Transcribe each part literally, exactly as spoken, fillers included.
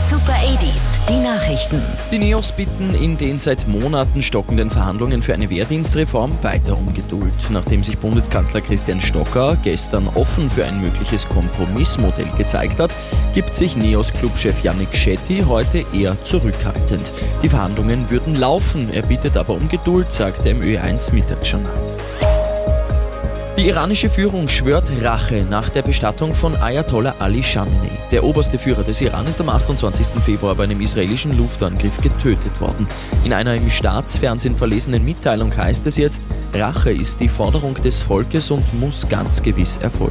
Super achtziger, die Nachrichten. Die Neos bitten in den seit Monaten stockenden Verhandlungen für eine Wehrdienstreform weiter um Geduld. Nachdem sich Bundeskanzler Christian Stocker gestern offen für ein mögliches Kompromissmodell gezeigt hat, gibt sich Neos-Clubchef Yannick Shetty heute eher zurückhaltend. Die Verhandlungen würden laufen, er bittet aber um Geduld, sagte er im Ö eins Mittagsjournal. Die iranische Führung schwört Rache nach der Bestattung von Ayatollah Ali Khamenei. Der oberste Führer des Iran ist am achtundzwanzigsten Februar bei einem israelischen Luftangriff getötet worden. In einer im Staatsfernsehen verlesenen Mitteilung heißt es jetzt, Rache ist die Forderung des Volkes und muss ganz gewiss erfolgen.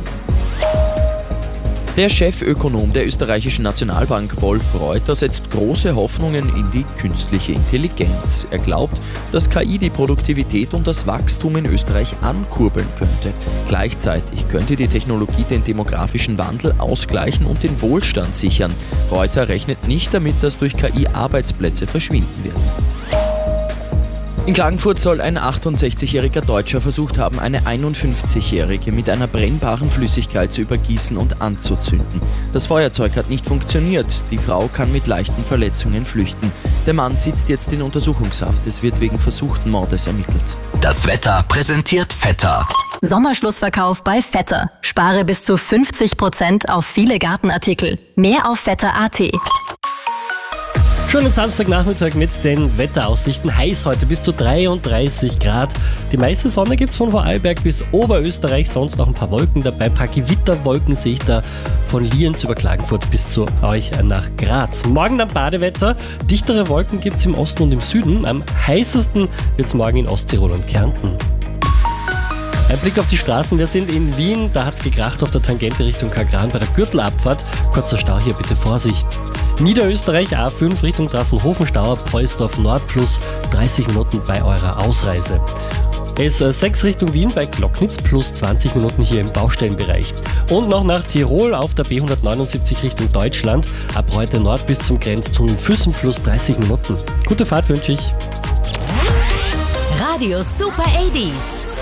Der Chefökonom der österreichischen Nationalbank Wolf Reuter setzt große Hoffnungen in die künstliche Intelligenz. Er glaubt, dass K I die Produktivität und das Wachstum in Österreich ankurbeln könnte. Gleichzeitig könnte die Technologie den demografischen Wandel ausgleichen und den Wohlstand sichern. Reuter rechnet nicht damit, dass durch K I Arbeitsplätze verschwinden werden. In Klagenfurt soll ein achtundsechzigjähriger Deutscher versucht haben, eine einundfünfzigjährige mit einer brennbaren Flüssigkeit zu übergießen und anzuzünden. Das Feuerzeug hat nicht funktioniert. Die Frau kann mit leichten Verletzungen flüchten. Der Mann sitzt jetzt in Untersuchungshaft. Es wird wegen versuchten Mordes ermittelt. Das Wetter präsentiert Vetter. Sommerschlussverkauf bei Vetter. Spare bis zu fünfzig Prozent auf viele Gartenartikel. Mehr auf vetter punkt at. Schönen Samstagnachmittag mit den Wetteraussichten. Heiß heute bis zu dreiunddreißig Grad. Die meiste Sonne gibt es von Vorarlberg bis Oberösterreich. Sonst noch ein paar Wolken dabei. Ein paar Gewitterwolken sehe ich da von Lienz über Klagenfurt bis zu euch nach Graz. Morgen dann Badewetter. Dichtere Wolken gibt es im Osten und im Süden. Am heißesten wird es morgen in Osttirol und Kärnten. Ein Blick auf die Straßen. Wir sind in Wien. Da hat es gekracht auf der Tangente Richtung Kagran bei der Gürtelabfahrt. Kurzer Stau hier, bitte Vorsicht. Niederösterreich A fünf Richtung Drassenhofen-Stauer, Preußdorf Nord plus dreißig Minuten bei eurer Ausreise. S sechs Richtung Wien bei Glocknitz plus zwanzig Minuten hier im Baustellenbereich. Und noch nach Tirol auf der B hundertneunundsiebzig Richtung Deutschland. Ab heute Nord bis zum Grenztunnel Füssen plus dreißig Minuten. Gute Fahrt wünsche ich. Radio Super achtziger.